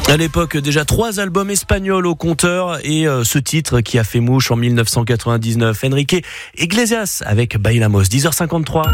À l'époque, déjà 3 albums espagnols au compteur et ce titre qui a fait mouche en 1999. Enrique Iglesias avec Bailamos, 10h53.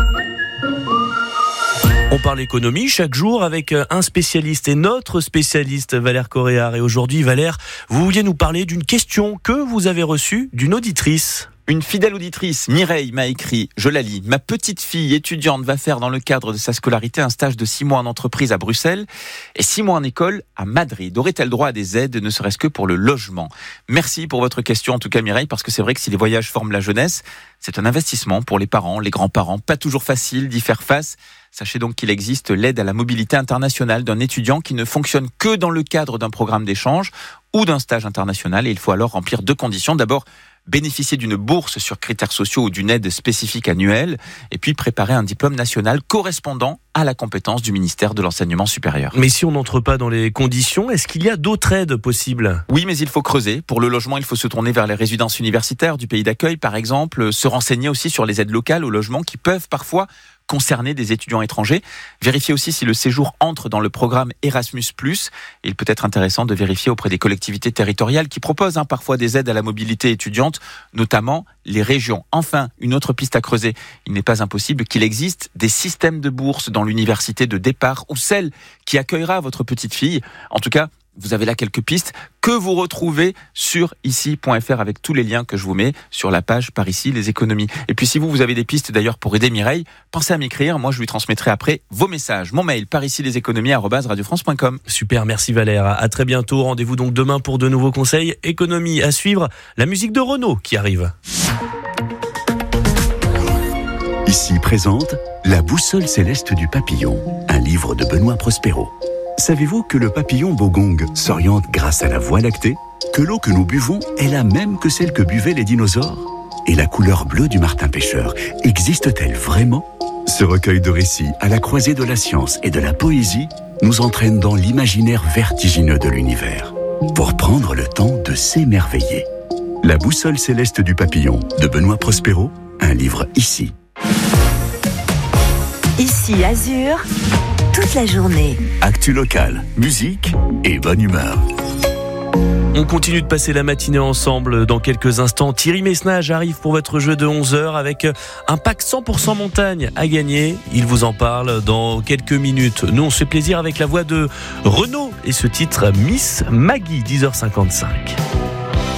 On parle économie chaque jour avec un spécialiste et notre spécialiste Valère Coréard. Et aujourd'hui, Valère, vous vouliez nous parler d'une question que vous avez reçue d'une auditrice. Une fidèle auditrice, Mireille, m'a écrit, je la lis. Ma petite fille étudiante va faire dans le cadre de sa scolarité un stage de 6 mois en entreprise à Bruxelles et 6 mois en école à Madrid. Aurait-elle droit à des aides, ne serait-ce que pour le logement? Merci pour votre question en tout cas Mireille, parce que c'est vrai que si les voyages forment la jeunesse, c'est un investissement pour les parents, les grands-parents. Pas toujours facile d'y faire face. Sachez donc qu'il existe l'aide à la mobilité internationale d'un étudiant qui ne fonctionne que dans le cadre d'un programme d'échange ou d'un stage international. Et il faut alors remplir 2 conditions. D'abord, bénéficier d'une bourse sur critères sociaux ou d'une aide spécifique annuelle, et puis préparer un diplôme national correspondant à la compétence du ministère de l'Enseignement supérieur. Mais si on n'entre pas dans les conditions, est-ce qu'il y a d'autres aides possibles ? Oui, mais il faut creuser. Pour le logement, il faut se tourner vers les résidences universitaires du pays d'accueil, par exemple, se renseigner aussi sur les aides locales au logement qui peuvent parfois concerner des étudiants étrangers. Vérifiez aussi si le séjour entre dans le programme Erasmus+. Il peut être intéressant de vérifier auprès des collectivités territoriales qui proposent parfois des aides à la mobilité étudiante, notamment les régions. Enfin, une autre piste à creuser. Il n'est pas impossible qu'il existe des systèmes de bourse dans l'université de départ ou celle qui accueillera votre petite fille. En tout cas, vous avez là quelques pistes que vous retrouvez sur ici.fr avec tous les liens que je vous mets sur la page Par ici les économies. Et puis si vous avez des pistes d'ailleurs pour aider Mireille, pensez à m'écrire, moi je lui transmettrai après vos messages. Mon mail paricileséconomies@radiofrance.com. Super, merci Valère. À très bientôt. Rendez-vous donc demain pour de nouveaux conseils économie à suivre. La musique de Renaud qui arrive. Ici présente La boussole céleste du papillon, un livre de Benoît Prospero. Savez-vous que le papillon bogong s'oriente grâce à la Voie lactée? Que l'eau que nous buvons est la même que celle que buvaient les dinosaures? Et la couleur bleue du martin pêcheur existe-t-elle vraiment? Ce recueil de récits à la croisée de la science et de la poésie nous entraîne dans l'imaginaire vertigineux de l'univers pour prendre le temps de s'émerveiller. La boussole céleste du papillon de Benoît Prospero, un livre ici. Ici Azur, toute la journée. Actu local, musique et bonne humeur. On continue de passer la matinée ensemble. Dans quelques instants, Thierry Messnage arrive pour votre jeu de 11h avec un pack 100% montagne à gagner. Il vous en parle dans quelques minutes. Nous, on se fait plaisir avec la voix de Renaud et ce titre Miss Maggie, 10h55.